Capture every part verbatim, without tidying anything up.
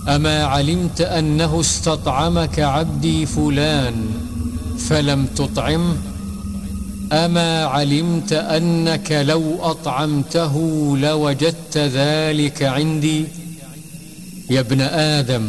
أما علمت أنه استطعمك عبدي فلان فلم تطعمه أما علمت أنك لو أطعمته لوجدت ذلك عندي يا ابن آدم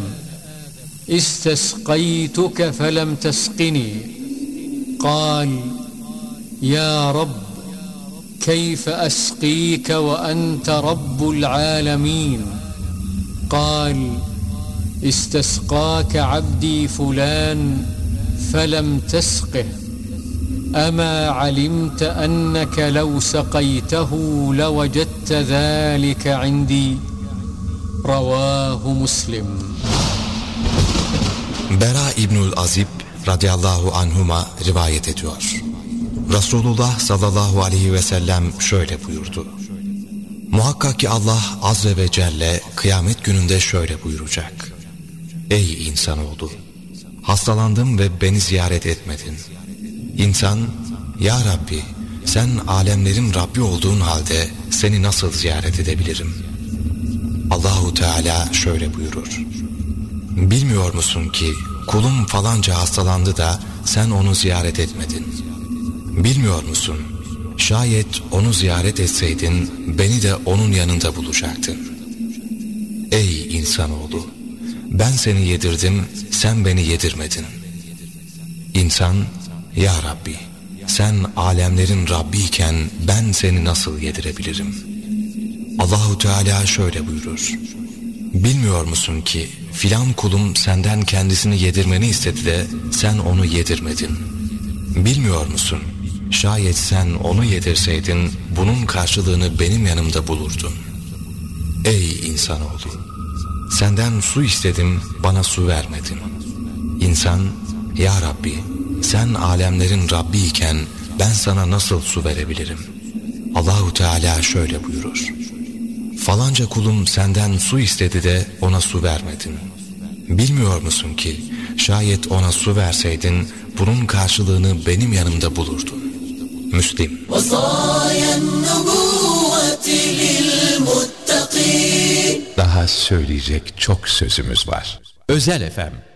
استسقيتك فلم تسقني قال يا رب كيف أسقيك وأنت رب العالمين قال استسقاك عبدي فلان فلم تسقه أما علمت أنك لو سقيته لوجدت ذلك عندي رواه مسلم. Bera İbnül Azib radıyallahu anhuma rivayet ediyor. Resulullah sallallahu aleyhi ve sellem şöyle buyurdu. Muhakkak ki Allah azze ve celle kıyamet gününde şöyle buyuracak. Ey insanoğlu! Hastalandım ve beni ziyaret etmedin. İnsan, ya Rabbi, sen alemlerin Rabbi olduğun halde seni nasıl ziyaret edebilirim? Allahu Teala şöyle buyurur. Bilmiyor musun ki kulum falanca hastalandı da sen onu ziyaret etmedin? Bilmiyor musun? Şayet onu ziyaret etseydin beni de onun yanında bulacaktın. Ey insanoğlu! Ben seni yedirdim, sen beni yedirmedin. İnsan, ya Rabbi, sen alemlerin Rabbi iken ben seni nasıl yedirebilirim? Allahu Teala şöyle buyurur. Bilmiyor musun ki filan kulum senden kendisini yedirmeni istedi de sen onu yedirmedin. Bilmiyor musun? Şayet sen onu yedirseydin bunun karşılığını benim yanımda bulurdun. Ey insanoğlu! Senden su istedim, bana su vermedin. İnsan, ya Rabbi, sen alemlerin Rabbi iken ben sana nasıl su verebilirim? Allahu Teala şöyle buyurur. Falanca kulum senden su istedi de ona su vermedin. Bilmiyor musun ki şayet ona su verseydin bunun karşılığını benim yanımda bulurdun. Müslim. Daha söyleyecek çok sözümüz var. Özel F M